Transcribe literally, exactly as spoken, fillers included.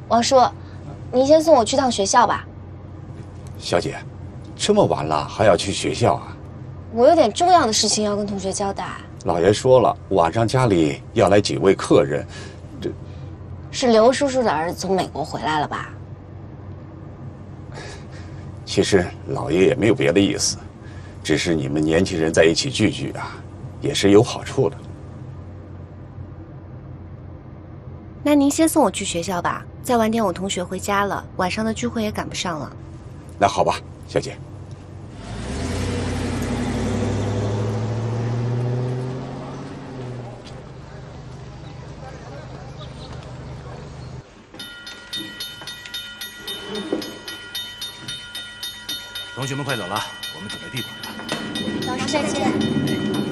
王叔，您先送我去趟学校吧。 小姐，这么晚了还要去学校啊？ 我有点重要的事情要跟同学交代。 老爷说了，晚上家里要来几位客人，这是刘叔叔的儿子从美国回来了吧？ 其实老爷也没有别的意思，只是你们年轻人在一起聚聚啊，也是有好处的。 那您先送我去学校吧，再晚点我同学回家了，晚上的聚会也赶不上了。 那好吧，小姐。 同学们快走了，我们准备闭馆了。 老师再见。